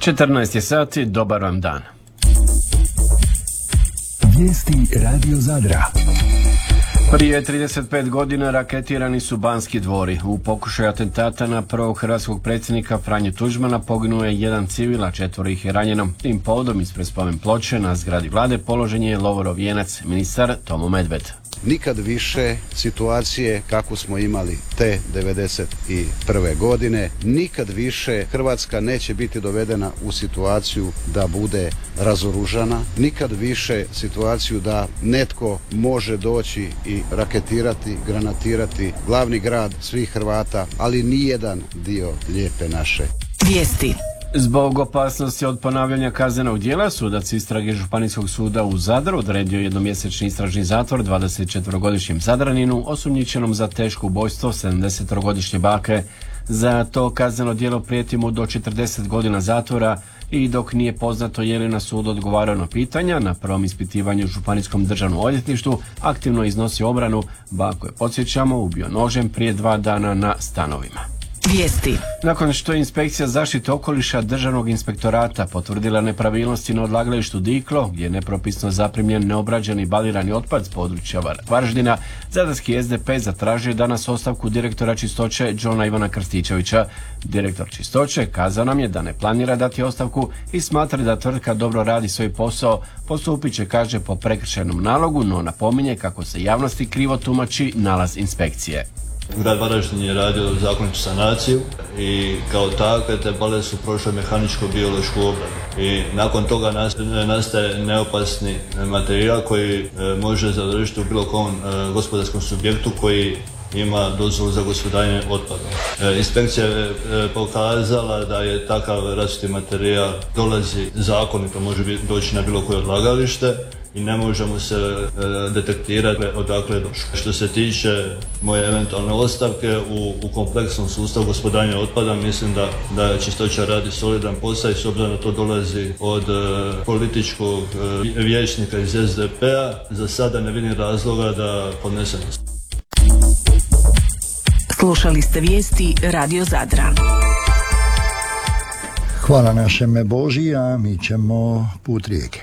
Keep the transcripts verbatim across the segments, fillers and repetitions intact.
četrnaest je sati, dobar vam dan. Vijesti Radio Zadra. Prije trideset pet godina raketirani su Banski dvori. U pokušaju atentata na prvog hrvatskog predsjednika Franju Tuđmana poginuo je jedan civil, a četvoro ih je ranjeno. Tim povodom ispred spomen ploče na zgradi vlade položen je Lovorov vijenac, ministar Tomo Medved. Nikad više situacije kako smo imali te devedeset prve godine, nikad više Hrvatska neće biti dovedena u situaciju da bude razoružana, nikad više situaciju da netko može doći i raketirati, granatirati glavni grad svih Hrvata, ali nijedan dio lijepe naše. Vijesti. Zbog opasnosti od ponavljanja kaznenog djela, sudac istrage Županijskog suda u Zadru odredio jednomjesečni istražni zatvor dvadesetčetverogodišnjem Zadraninu osumnjičenom za teško ubojstvo sedamdesetogodišnje bake. Za to kazneno djelo prijeti mu do četrdeset godina zatvora i dok nije poznato je li na sudu odgovarao na pitanja, na prvom ispitivanju u Županijskom državnom odvjetništvu aktivno iznosi obranu. Baku je, podsjećamo, ubio nožem prije dva dana na Stanovima. Vijesti. Nakon što je inspekcija zaštite okoliša Državnog inspektorata potvrdila nepravilnosti na odlagalištu Diklo, gdje je nepropisno zaprimljen neobrađeni balirani otpad s područja Varaždina, zadarski es de pe zatražio danas ostavku direktora čistoće Džona Ivana Krstičevića. Direktor čistoće kazao nam je da ne planira dati ostavku i smatra da tvrtka dobro radi svoj posao. Postupit će, kaže, po prekršajnom nalogu, no napominje kako se javnosti krivo tumači nalaz inspekcije. Grad Varaždin je radio zakonitu sanaciju i kao takve te bale su prošle mehaničko-biološku obradu. I nakon toga nastaje neopasni materijal koji može završiti u bilo kom gospodarskom subjektu koji ima dozvolu za gospodarenje otpadom. Inspekcija je pokazala da je takav rasuti materijal dolazi zakonito, može doći na bilo koje odlagalište i ne možemo se e, detektirati odakle je došlo. Što se tiče moje eventualne ostavke u, u kompleksnom sustavu gospodarenja otpada, mislim da, da čistoća radi solidan posao i s obzirom da to dolazi od e, političkog e, vijećnika iz es de pe-a, za sada ne vidim razloga da podnesemo. Slušali ste vijesti Radio Zadra. Hvala našeme Boži, a mi ćemo put rijeke.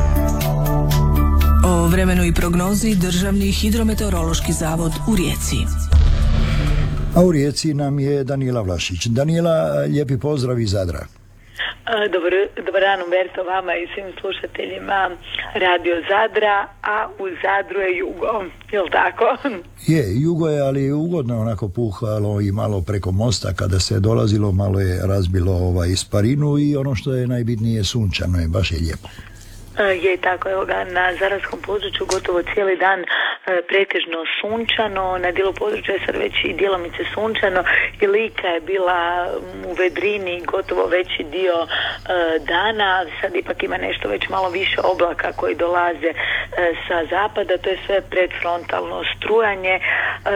O vremenu i prognozi Državni hidrometeorološki zavod u Rijeci. A u Rijeci nam je Danijela Vlašić. Danijela, lijepi pozdrav iz Zadra. Dobar, dobar dan, Umberto, vama i svim slušateljima Radio Zadra, a u Zadru je jugo, je li tako? Je, jugo je, ali ugodno onako puhalo i malo preko mosta kada se dolazilo, malo je razbilo ovaj isparinu i ono što je najbitnije, sunčano je, baš je lijepo. Je tako, evo ga, na zadarskom području gotovo cijeli dan e, pretežno sunčano, na dijelu područja je sad već i djelomice sunčano i Lika je bila u vedrini gotovo veći dio e, dana, sad ipak ima nešto već malo više oblaka koji dolaze e, sa zapada, to je sve predfrontalno strujanje, e,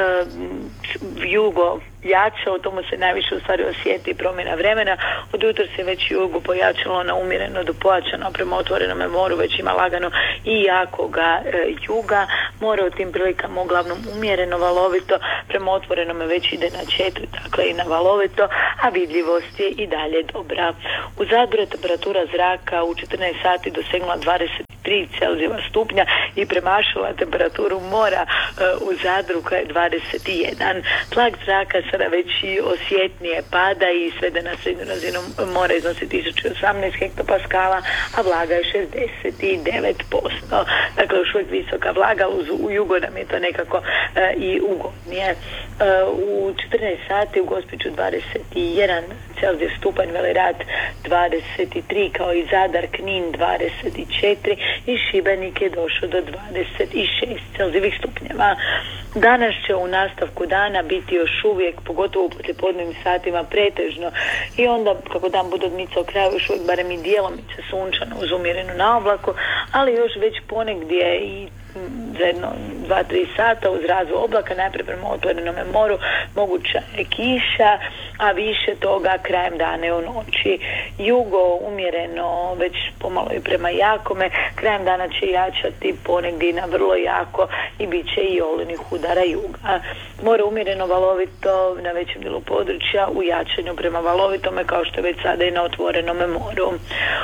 jugo jača, u tomu se najviše u stvari osjeti promjena vremena. Od jutra se već jugo pojačalo na umjereno do pojačano prema otvorenome moru, već ima lagano i jakoga e, juga. More u tim prilikama uglavnom umjereno, valovito, prema otvorenome već ide na četiri, dakle i na valovito, a vidljivost je i dalje dobra. U Zadru je temperatura zraka u četrnaest sati dosegnula dvadeset tri Celzijeva stupnja i premašila temperaturu mora e, u Zadru koja je dvadeset jedan. Tlak zraka sada već i osjetnije pada i svede na srednju razinu mora iznosi tisuću osamnaest hektopaskala, a vlaga je šezdeset devet posto. Dakle, još uvijek visoka vlaga, uz, u jugo nam je to nekako e, i ugodnije. E, u četrnaest sati u Gospiću dvadeset jedan Celzijev stupanj, Velerat dvadeset tri, kao i Zadar, Knin dvadeset četiri i Šibenik je došao do dvadeset šest Celzijevih stupnjeva. Danas će u nastavku dana biti još uvijek, pogotovo u poslijepodnevnim satima, pretežno i onda kako dan bude odmicao kraju, još uvijek barem i djelomice sunčano uz umjerenu na oblaku, ali još već ponegdje i za jedno dva tri sata uz razvoj oblaka, najprije prema otvorenome moru moguća je kiša, a više toga krajem dana i u noći. Jugo umjereno, već pomalo i prema jakome, krajem dana će jačati ponegdje na vrlo jako i bit će i olenih udara juga. More umjereno valovito na većem dijelu područja, u jačanju prema valovitome, kao što je već sada i na otvorenome moru.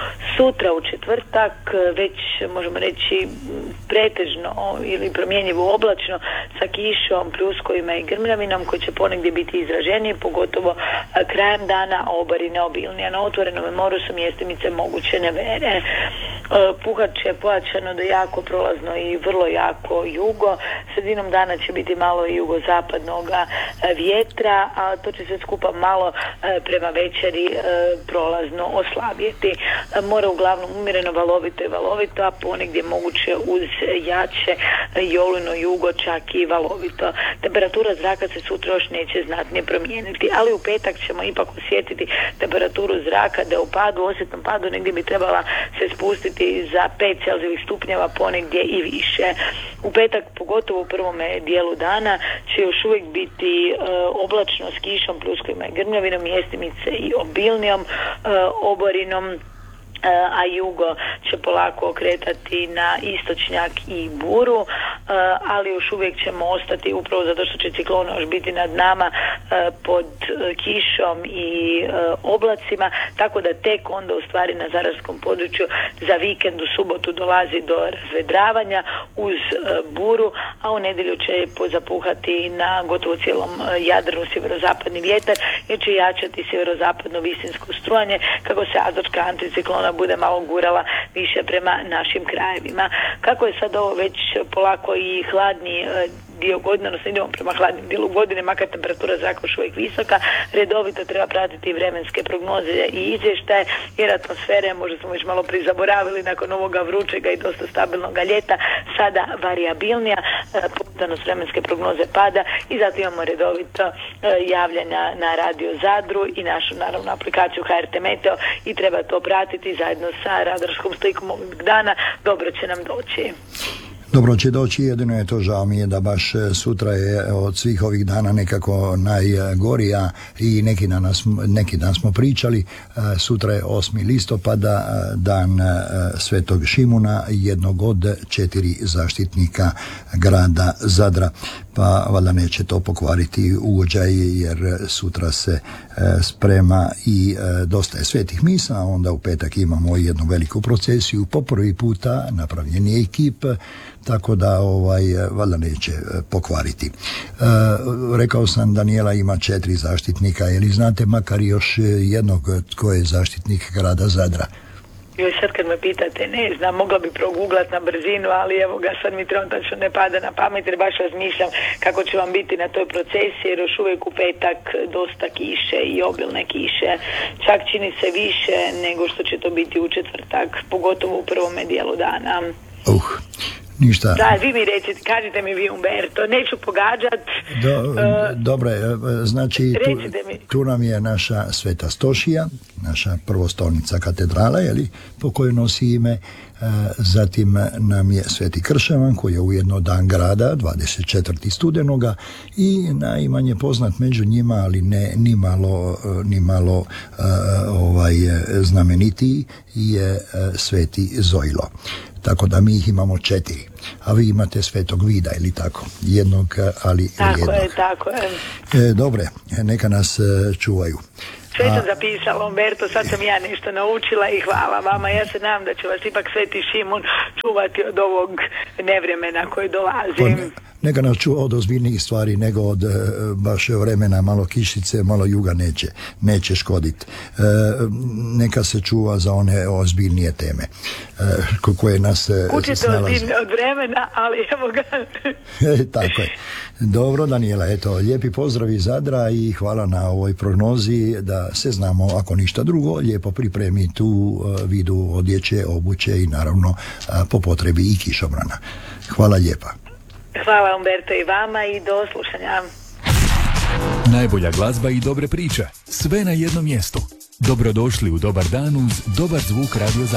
Sutra u četvrtak već možemo reći pretežno ili promjenjivo oblačno sa kišom, pljuskovima i grmljavinom koji će ponegdje biti izraženiji, pogotovo krajem dana, a obarine obilnije. Na otvorenome moru su mjestimice moguće nevere. Puhat će pojačano do jako prolazno i vrlo jako jugo. Sredinom dana će biti malo i jugozapadnog vjetra, a to će se skupa malo prema večeri prolazno oslabjeti. More uglavnom umjereno, valovito i valovito, a ponegdje moguće uz jače i olujno jugo, čak i valovito. Temperatura zraka se sutra još neće znatnije promijeniti, ali u petak ćemo ipak osjetiti temperaturu zraka da je u padu, osjetnom padu, negdje bi trebala se spustiti za pet celzijevih stupnjeva, ponegdje i više. U petak, pogotovo u prvome dijelu dana, će još uvijek biti e, oblačno s kišom, pljuskovima i grmljavinom, mjestimice i obilnijom e, oborinom, a jugo će polako okretati na istočnjak i buru, ali još uvijek ćemo ostati, upravo zato što će ciklon još biti nad nama, pod kišom i oblacima, tako da tek onda u stvari na zadarskom području za vikend u subotu dolazi do razvedravanja uz buru, a u nedjelju će zapuhati na gotovo cijelom Jadranu sjeverozapadni vjetar, jer će jačati sjeverozapadno visinsko strujanje kako se azotska anticiklona bude malo gurala više prema našim krajevima. Kako je sad ovo već polako i hladni dio godine, odnosno idemo prema hladnim dijelu godine, makar temperatura zraka još uvijek visoka, redovito treba pratiti vremenske prognoze i izvještaje, jer atmosfera, možda smo već malo prizaboravili nakon ovoga vrućega i dosta stabilnog ljeta, sada variabilnija, pouzdanost vremenske prognoze pada i zato imamo redovito javljanja na Radio Zadru i našu naravno aplikaciju H R T Meteo i treba to pratiti zajedno sa radarskom slikom ovog dana, dobro će nam doći. Dobro će doći, jedino je to, žao mi je da baš sutra je od svih ovih dana nekako najgorija i neki dan, nas, neki dan smo pričali, sutra je osmi listopada, dan Svetog Šimuna, jednog od četiri zaštitnika grada Zadra, pa valjda neće to pokvariti ugođaj, jer sutra se sprema i dosta je svetih misa, a onda u petak imamo jednu veliku procesiju, po prvi puta napravljen je ekip, tako da ovaj valjda neće pokvariti. E, rekao sam, Danijela ima četiri zaštitnika, je li znate makar još jednog tko je zaštitnik grada Zadra? Joj, sad kad me pitate, ne znam, mogla bi proguglat na brzinu, ali evo ga, sad mi trenutačno ne pada na pamet, jer baš razmišljam kako će vam biti na toj procesiji, jer još uvijek u petak dosta kiše i obilne kiše. Čak čini se više nego što će to biti u četvrtak, pogotovo u prvome dijelu dana. Uh. Ništa. Da, vi mi recite, kažite mi vi, Umberto, neću pogađat. Do, uh, dobro, znači tu, tu nam je naša Sveta Stošija, naša prvostolnica katedrala, jeli, po kojoj nosi ime. Uh, zatim nam je Sveti Krševan, koji je ujedno dan grada, dvadeset četvrtog studenoga, i najmanje poznat među njima, ali ne ni malo, ni malo uh, ovaj, znamenitiji, je uh, Sveti Zojlo. Tako da mi ih imamo četiri, a vi imate Svetog Vida, ili tako? Jednog, ali tako jednog. je, tako je. E, dobre, neka nas e, čuvaju. Sve sam a... zapisala, Umberto, sad sam ja nešto naučila i hvala vama. Ja se nadam da će vas ipak Sveti Šimun čuvati od ovog nevremena koji dolazim. Pa, neka nas čuva od ozbiljnijih stvari nego od e, baš vremena, malo kišice, malo juga neće, neće škoditi. E, neka se čuva za one ozbiljnije teme e, koje nas e, Učite ozbiljne od vremena, ali evo ga. e, tako je. Dobro, Danijela, eto, lijepi pozdrav iz Zadra i hvala na ovoj prognozi, da se znamo, ako ništa drugo, lijepo pripremi tu uh, vidu odjeće, obuće i naravno uh, po potrebi i kišobrana. Hvala lijepa. Hvala, Umberto, i vama i do slušanja. Najbolja glazba i dobre priče, sve na jednom mjestu. Dobrodošli u Dobar dan uz dobar zvuk Radio Zadra.